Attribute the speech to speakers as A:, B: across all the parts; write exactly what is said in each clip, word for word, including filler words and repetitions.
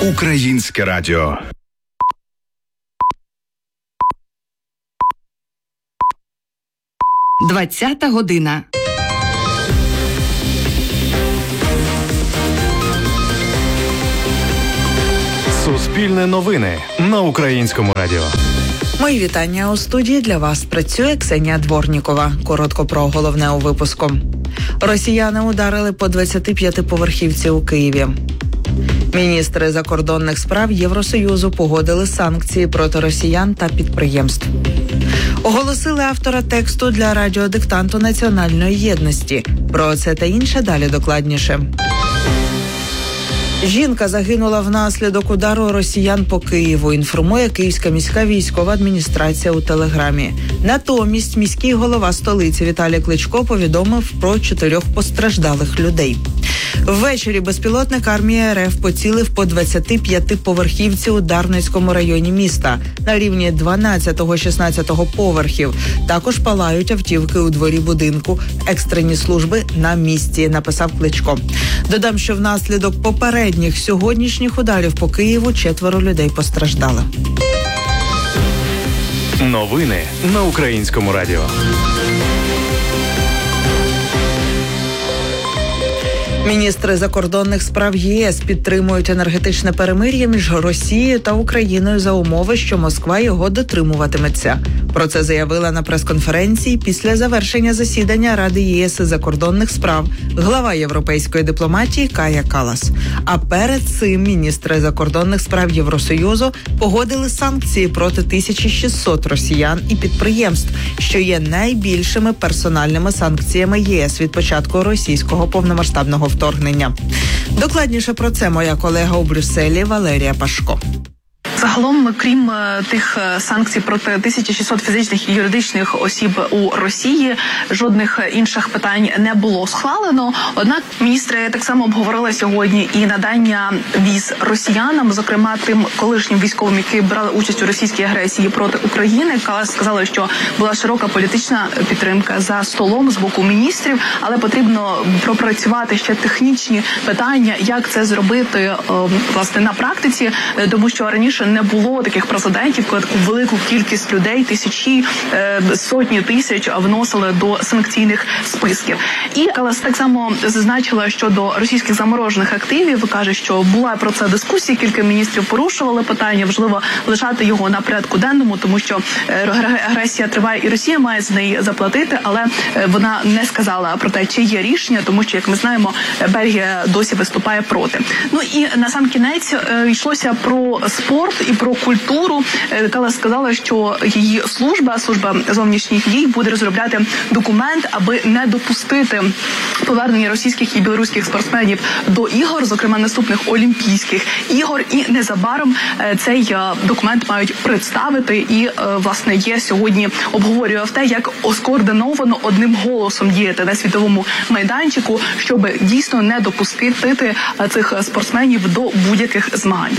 A: Українське радіо.
B: Двадцята година.
C: Суспільне новини на Українському радіо.
D: Мої вітання у студії. Для вас працює Ксенія Дворнікова. Коротко про головне у випуску. Росіяни ударили по двадцятип'ятиповерхівці у Києві. Міністри закордонних справ Євросоюзу погодили санкції проти росіян та підприємств. Оголосили автора тексту для радіодиктанту національної єдності. Про це та інше далі докладніше. Жінка загинула внаслідок удару росіян по Києву, інформує Київська міська військова адміністрація у Телеграмі. Натомість міський голова столиці Віталій Кличко повідомив про чотирьох постраждалих людей. Ввечері безпілотник армії РФ поцілив по двадцятип'ятиповерхівці у Дарницькому районі міста на рівні дванадцятого-шістнадцятого поверхів. Також палають автівки у дворі будинку. Екстрені служби на місці, написав Кличко. Додам, що внаслідок попередніх сьогоднішніх ударів по Києву четверо людей постраждали.
C: Новини на Українському радіо.
D: Міністри закордонних справ ЄС підтримують енергетичне перемир'я між Росією та Україною за умови, що Москва його дотримуватиметься. Про це заявила на прес-конференції після завершення засідання Ради ЄС із закордонних справ глава європейської дипломатії Кая Каллас. А перед цим міністри закордонних справ Євросоюзу погодили санкції проти тисячі шістсот росіян і підприємств, що є найбільшими персональними санкціями ЄС від початку російського повномасштабного вторгнення. Докладніше про це моя колега у Брюсселі Валерія Пашко.
E: Загалом, крім тих санкцій проти тисячі шістсот фізичних і юридичних осіб у Росії, жодних інших питань не було схвалено. Однак міністри так само обговорили сьогодні і надання віз росіянам, зокрема тим колишнім військовим, які брали участь у російській агресії проти України. Сказали, що була широка політична підтримка за столом з боку міністрів, але потрібно пропрацювати ще технічні питання, як це зробити власне на практиці, тому що раніше не було таких прецедентів, коли таку велику кількість людей, тисячі, е, сотні тисяч вносили до санкційних списків. І Каллас так само зазначила щодо російських заморожених активів, каже, що була про це дискусія, кілька міністрів порушували питання, важливо лишати його на порядку денному, тому що агресія триває і Росія має з неї заплатити, але вона не сказала про те, чи є рішення, тому що, як ми знаємо, Бельгія досі виступає проти. Ну і на сам кінець е, йшлося про спорт і про культуру. Каллас сказала, що її служба, служба зовнішніх дій, буде розробляти документ, аби не допустити повернення російських і білоруських спортсменів до ігор, зокрема наступних Олімпійських ігор. І незабаром цей документ мають представити. І, власне, є сьогодні обговорював те, як скоординовано одним голосом діяти на світовому майданчику, щоб дійсно не допустити цих спортсменів до будь-яких змагань.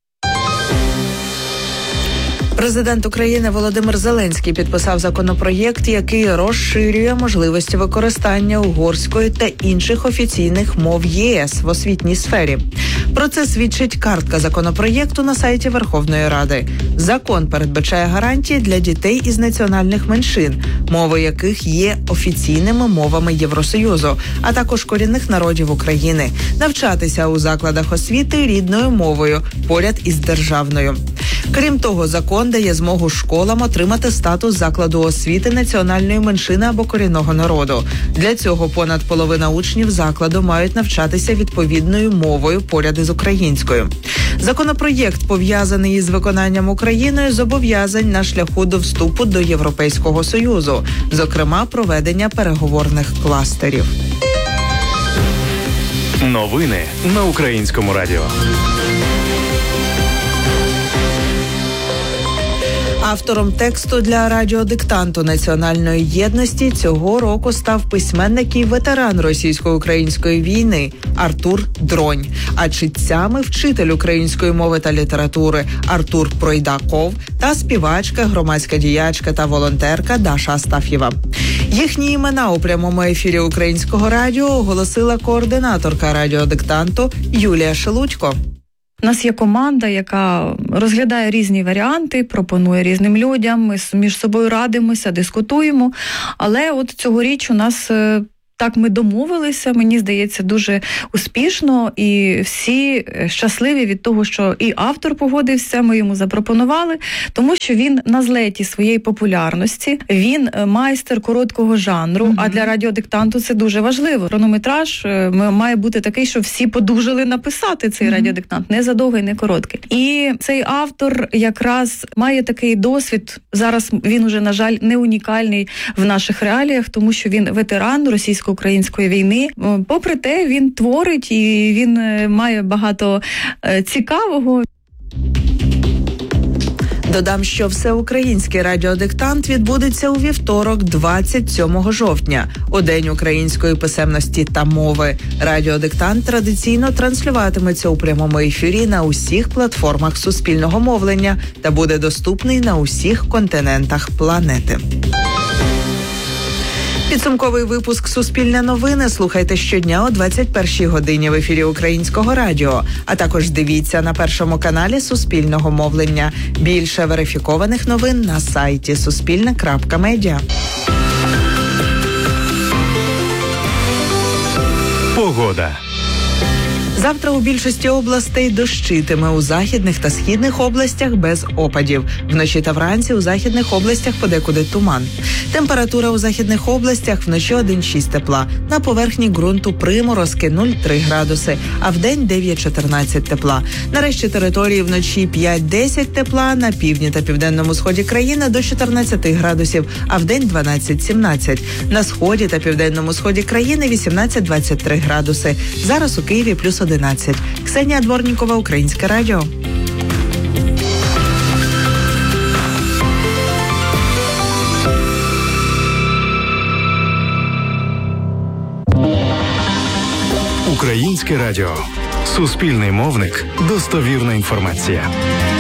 D: Президент України Володимир Зеленський підписав законопроєкт, який розширює можливості використання угорської та інших офіційних мов ЄС в освітній сфері. Про це свідчить картка законопроєкту на сайті Верховної Ради. Закон передбачає гарантії для дітей із національних меншин, мови яких є офіційними мовами Євросоюзу, а також корінних народів України, навчатися у закладах освіти рідною мовою поряд із державною. Крім того, закон дає змогу школам отримати статус закладу освіти національної меншини або корінного народу. Для цього понад половина учнів закладу мають навчатися відповідною мовою поряд із українською. Законопроєкт пов'язаний із виконанням Україною зобов'язань на шляху до вступу до Європейського Союзу, зокрема проведення переговорних кластерів.
C: Новини на Українському радіо.
D: Автором тексту для радіодиктанту національної єдності цього року став письменник і ветеран російсько-української війни Артур Дронь, а читцями вчитель української мови та літератури Артур Пройдаков та співачка, громадська діячка та волонтерка Даша Астаф'єва. Їхні імена у прямому ефірі Українського радіо оголосила координаторка радіодиктанту Юлія Шелудько.
A: У нас є команда, яка розглядає різні варіанти, пропонує різним людям, ми між собою радимося, дискутуємо. Але от цьогоріч у нас... Так, ми домовилися, мені здається, дуже успішно, і всі щасливі від того, що і автор погодився, ми йому запропонували, тому що він на злеті своєї популярності, він майстер короткого жанру, mm-hmm. а для радіодиктанту це дуже важливо. Хронометраж має бути такий, щоб всі подужали написати цей mm-hmm. радіодиктант, не задовгий, не короткий. І цей автор якраз має такий досвід, зараз він уже, на жаль, не унікальний в наших реаліях, тому що він ветеран російського української війни. Попри те, він творить і він має багато цікавого.
D: Додам, що всеукраїнський радіодиктант відбудеться у вівторок, двадцять сьомого жовтня, у День української писемності та мови. Радіодиктант традиційно транслюватиметься у прямому ефірі на усіх платформах суспільного мовлення та буде доступний на усіх континентах планети. Підсумковий випуск «Суспільне новини» слухайте щодня о двадцять першій годині в ефірі Українського радіо, а також дивіться на Першому каналі Суспільного мовлення. Більше верифікованих новин на сайті суспільне крапка медіа.
C: Погода.
D: Завтра у більшості областей дощитиме, у західних та східних областях без опадів. Вночі та вранці у західних областях подекуди туман. Температура у західних областях вночі один-шість тепла. На поверхні ґрунту приморозки нуль-три градуси, а вдень дев'ять-чотирнадцять тепла. На решті території вночі п'ять-десять тепла, на півдні та південному сході країни до чотирнадцять градусів, а вдень дванадцять-сімнадцять. На сході та південному сході країни вісімнадцять-двадцять три градуси. Зараз у Києві плюс одинадцять. Ксенія Дворнікова, Українське радіо.
C: Українське радіо. Суспільний мовник. Достовірна інформація.